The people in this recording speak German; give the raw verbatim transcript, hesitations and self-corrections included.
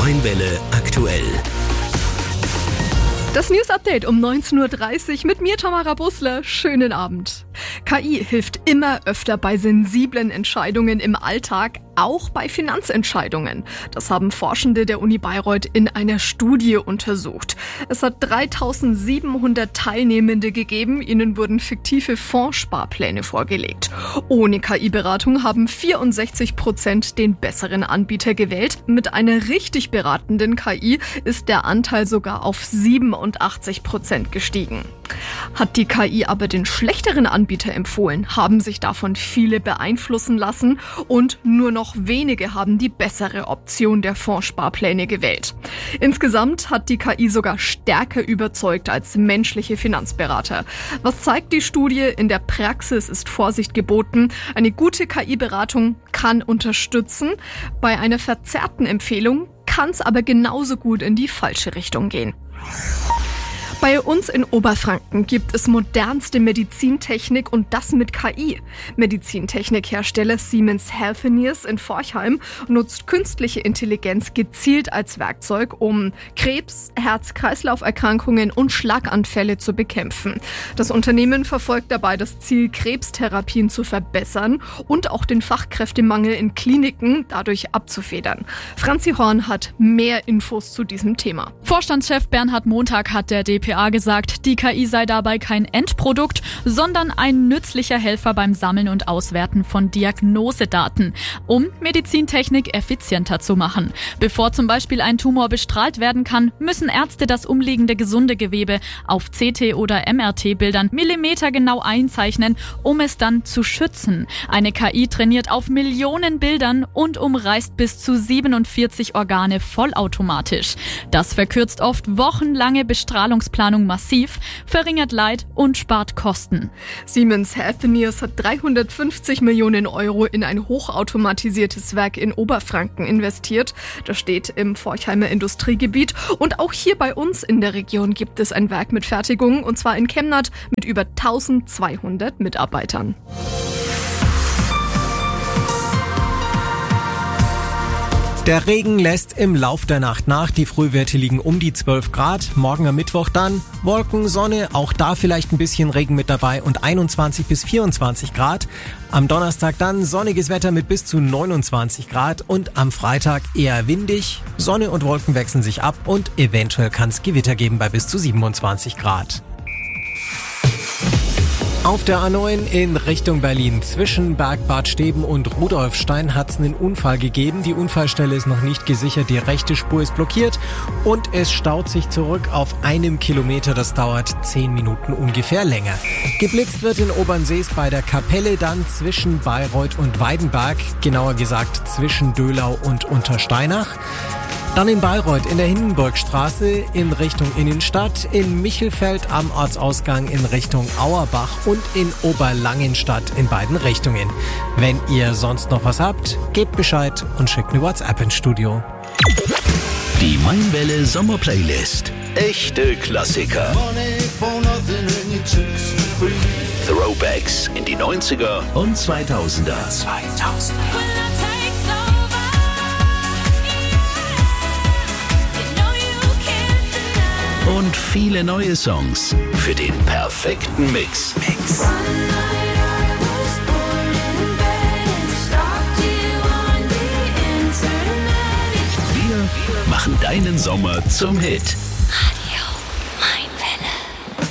Mainwelle aktuell. Das News-Update um neunzehn Uhr dreißig mit mir, Tamara Busler. Schönen Abend. K I hilft immer öfter bei sensiblen Entscheidungen im Alltag, auch bei Finanzentscheidungen. Das haben Forschende der Uni Bayreuth in einer Studie untersucht. Es hat dreitausendsiebenhundert Teilnehmende gegeben. Ihnen wurden fiktive Fondssparpläne vorgelegt. Ohne K I-Beratung haben vierundsechzig Prozent den besseren Anbieter gewählt. Mit einer richtig beratenden K I ist der Anteil sogar auf siebenundachtzig Prozent gestiegen. Hat die K I aber den schlechteren Anbieter empfohlen, haben sich davon viele beeinflussen lassen und nur noch wenige haben die bessere Option der Fondssparpläne gewählt. Insgesamt hat die K I sogar stärker überzeugt als menschliche Finanzberater. Was zeigt die Studie? In der Praxis ist Vorsicht geboten. Eine gute K I-Beratung kann unterstützen. Bei einer verzerrten Empfehlung kann es aber genauso gut in die falsche Richtung gehen. Bei uns in Oberfranken gibt es modernste Medizintechnik und das mit K I. Medizintechnikhersteller Siemens Healthineers in Forchheim nutzt künstliche Intelligenz gezielt als Werkzeug, um Krebs, Herz-Kreislauf-Erkrankungen und Schlaganfälle zu bekämpfen. Das Unternehmen verfolgt dabei das Ziel, Krebstherapien zu verbessern und auch den Fachkräftemangel in Kliniken dadurch abzufedern. Franzi Horn hat mehr Infos zu diesem Thema. Vorstandschef Bernhard Montag hat der D P A gesagt, die K I sei dabei kein Endprodukt, sondern ein nützlicher Helfer beim Sammeln und Auswerten von Diagnosedaten, um Medizintechnik effizienter zu machen. Bevor zum Beispiel ein Tumor bestrahlt werden kann, müssen Ärzte das umliegende gesunde Gewebe auf C T- oder M R T-Bildern millimetergenau einzeichnen, um es dann zu schützen. Eine K I trainiert auf Millionen Bildern und umreißt bis zu siebenundvierzig Organe vollautomatisch. Das verkürzt oft wochenlange Bestrahlungsplanung massiv, verringert Leid und spart Kosten. Siemens Healthineers hat dreihundertfünfzig Millionen Euro in ein hochautomatisiertes Werk in Oberfranken investiert. Das steht im Forchheimer Industriegebiet. Und auch hier bei uns in der Region gibt es ein Werk mit Fertigung, und zwar in Kemnath mit über eintausendzweihundert Mitarbeitern. Der Regen lässt im Lauf der Nacht nach. Die Frühwerte liegen um die zwölf Grad. Morgen am Mittwoch dann Wolken, Sonne, auch da vielleicht ein bisschen Regen mit dabei und einundzwanzig bis vierundzwanzig Grad. Am Donnerstag dann sonniges Wetter mit bis zu neunundzwanzig Grad und am Freitag eher windig. Sonne und Wolken wechseln sich ab und eventuell kann es Gewitter geben bei bis zu siebenundzwanzig Grad. Auf der A neun in Richtung Berlin zwischen Bergbad Steben und Rudolfstein hat es einen Unfall gegeben. Die Unfallstelle ist noch nicht gesichert, die rechte Spur ist blockiert und es staut sich zurück auf einem Kilometer. Das dauert zehn Minuten ungefähr länger. Geblitzt wird in Obernsees bei der Kapelle, dann zwischen Bayreuth und Weidenberg, genauer gesagt zwischen Döhlau und Untersteinach. Dann in Bayreuth in der Hindenburgstraße in Richtung Innenstadt, in Michelfeld am Ortsausgang in Richtung Auerbach und in Oberlangenstadt in beiden Richtungen. Wenn ihr sonst noch was habt, gebt Bescheid und schickt eine WhatsApp ins Studio. Die Mainwelle Sommerplaylist. Echte Klassiker. Throwbacks in die neunziger und zweitausender. zweitausender. Und viele neue Songs für den perfekten Mix. Mix. Wir machen deinen Sommer zum Hit.